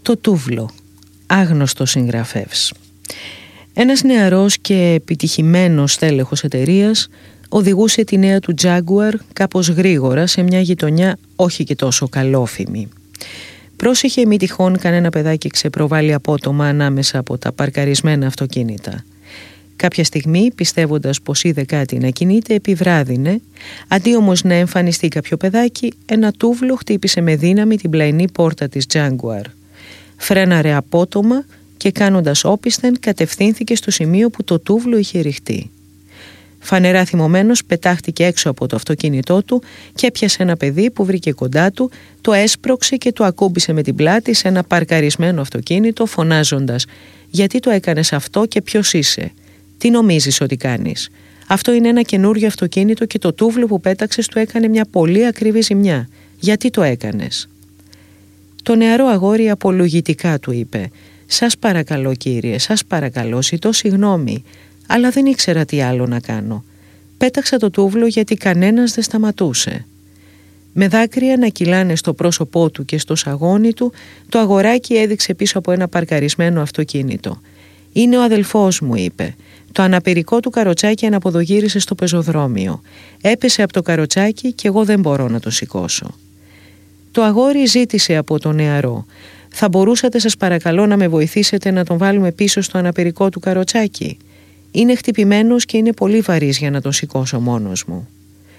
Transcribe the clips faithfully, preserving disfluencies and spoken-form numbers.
Το τούβλο, άγνωστος συγγραφεύς. Ένας νεαρός και επιτυχημένος τέλεχος εταιρείας οδηγούσε τη νέα του Jaguar κάπως γρήγορα σε μια γειτονιά όχι και τόσο καλόφημη. Πρόσεχε μη τυχόν κανένα παιδάκι ξεπροβάλλει απότομα ανάμεσα από τα παρκαρισμένα αυτοκίνητα. Κάποια στιγμή, πιστεύοντας πως είδε κάτι να κινείται, επιβράδυνε. Αντί όμως να εμφανιστεί κάποιο παιδάκι, ένα τούβλο χτύπησε με δύναμη την πλαϊνή πόρτα της Jaguar. Φρέναρε απότομα και κάνοντας όπισθεν κατευθύνθηκε στο σημείο που το τούβλο είχε ρηχτεί. Φανερά θυμωμένος πετάχτηκε έξω από το αυτοκίνητό του και έπιασε ένα παιδί που βρήκε κοντά του, το έσπρωξε και το ακούμπησε με την πλάτη σε ένα παρκαρισμένο αυτοκίνητο, φωνάζοντας «Γιατί το έκανες αυτό και ποιος είσαι? Τι νομίζεις ότι κάνεις? Αυτό είναι ένα καινούριο αυτοκίνητο και το τούβλο που πέταξες του έκανε μια πολύ ακριβή ζημιά. Γιατί το έκανες?» Το νεαρό αγόρι απολογητικά του είπε «Σας παρακαλώ κύριε, σας παρακαλώ, ζητώ συγγνώμη, αλλά δεν ήξερα τι άλλο να κάνω. Πέταξα το τούβλο γιατί κανένας δεν σταματούσε». Με δάκρυα να κυλάνε στο πρόσωπό του και στο σαγόνι του, το αγοράκι έδειξε πίσω από ένα παρκαρισμένο αυτοκίνητο. «Είναι ο αδελφός μου», είπε. Το αναπηρικό του καροτσάκι αναποδογύρισε στο πεζοδρόμιο. Έπεσε από το καροτσάκι και εγώ δεν μπορώ να το σηκώσω. Το αγόρι ζήτησε από τον νεαρό «Θα μπορούσατε σας παρακαλώ να με βοηθήσετε να τον βάλουμε πίσω στο αναπηρικό του καροτσάκι? Είναι χτυπημένος και είναι πολύ βαρύς για να τον σηκώσω μόνος μου».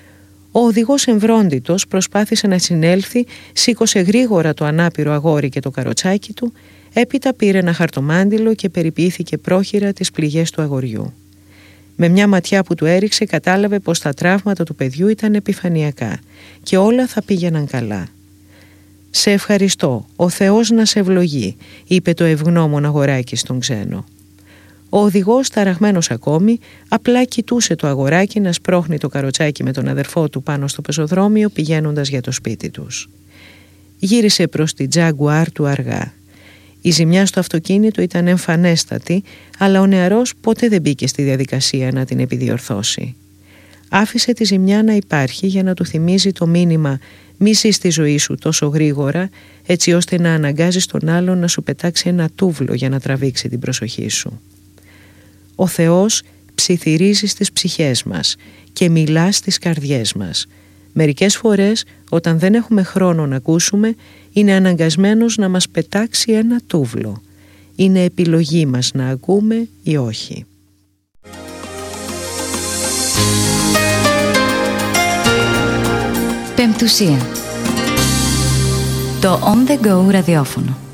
Ο οδηγός εμβρόντιτος προσπάθησε να συνέλθει, σήκωσε γρήγορα το ανάπηρο αγόρι και το καροτσάκι του, έπειτα πήρε ένα χαρτομάντιλο και περιποιήθηκε πρόχειρα τις πληγές του αγοριού. Με μια ματιά που του έριξε κατάλαβε πως τα τραύματα του παιδιού ήταν επιφανειακά και όλα θα πήγαιναν καλά. «Σε ευχαριστώ, ο Θεός να σε ευλογεί», είπε το ευγνώμων αγοράκι στον ξένο. Ο οδηγός, ταραγμένος ακόμη, απλά κοιτούσε το αγοράκι να σπρώχνει το καροτσάκι με τον αδερφό του πάνω στο πεζοδρόμιο πηγαίνοντας για το σπίτι τους. Γύρισε προς τη Jaguar του αργά. Η ζημιά στο αυτοκίνητο ήταν εμφανέστατη, αλλά ο νεαρός ποτέ δεν μπήκε στη διαδικασία να την επιδιορθώσει. Άφησε τη ζημιά να υπάρχει για να του θυμίζει το μήνυμα «Μη ζεις τη ζωή σου τόσο γρήγορα, έτσι ώστε να αναγκάζεις τον άλλον να σου πετάξει ένα τούβλο για να τραβήξει την προσοχή σου». Ο Θεός ψιθυρίζει στις ψυχές μας και μιλά στις καρδιές μας. Μερικές φορές, όταν δεν έχουμε χρόνο να ακούσουμε, είναι αναγκασμένος να μας πετάξει ένα τούβλο. Είναι επιλογή μας να ακούμε ή όχι. Πεμπτουσία. Το On The Go ραδιόφωνο.